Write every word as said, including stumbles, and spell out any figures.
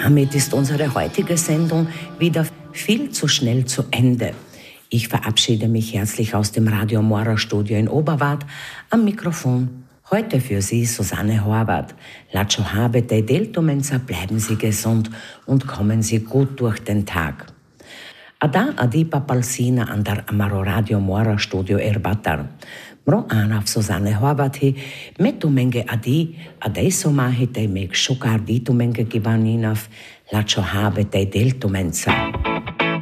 damit ist unsere heutige Sendung wieder viel zu schnell zu Ende. Ich verabschiede mich herzlich aus dem Radio Mora Studio in Oberwart. Am Mikrofon heute für Sie Susanne Horvath. Latscho habete deltumenza, bleiben Sie gesund und kommen Sie gut durch den Tag. Ada adi papalsina andar amaro Radio Mora Studio erbatar. Mro anaf Susanne Horvathi, metumenge adi, adesso mahite meg shukar ditumenge givaninaf, latscho habete deltumenza.